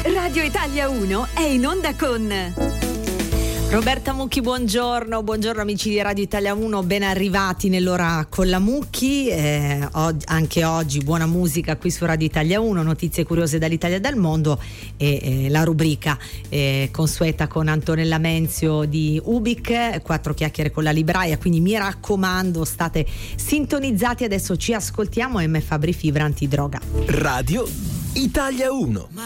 Radio Italia 1 è in onda con Roberta Mucchi. Buongiorno amici di Radio Italia 1, ben arrivati nell'ora con la Mucchi. Anche oggi buona musica qui su Radio Italia 1, notizie curiose dall'Italia e dal mondo e la rubrica consueta con Antonella Menzio di Ubik, 4 chiacchiere con la libraia, quindi mi raccomando state sintonizzati. Adesso ci ascoltiamo M. Fabri Fibra Antidroga. Radio Italia 1.